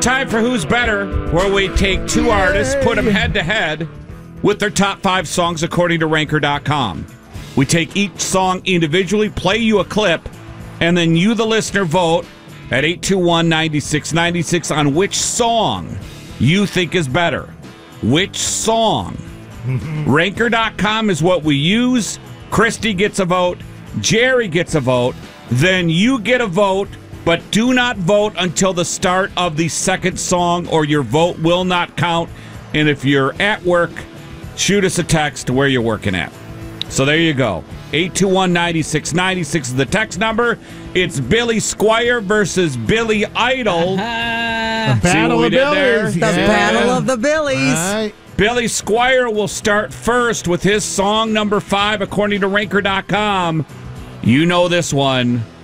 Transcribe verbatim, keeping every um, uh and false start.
time for Who's Better, where we take two artists, put them head-to-head with their top five songs according to ranker dot com. We take each song individually, play you a clip, and then you, the listener, vote at eight two one, nine six nine six on which song you think is better. Which song? ranker dot com is what we use. Christy gets a vote. Jerry gets a vote. Then you get a vote, but do not vote until the start of the second song or your vote will not count. And if you're at work, shoot us a text to where you're working at. So there you go. eight two one, nine six nine six is the text number. It's Billy Squier versus Billy Idol. The Battle of Billies. The Yeah. Battle of the Billies. Right. Billy Squier will start first with his song number five according to ranker dot com. You know this one.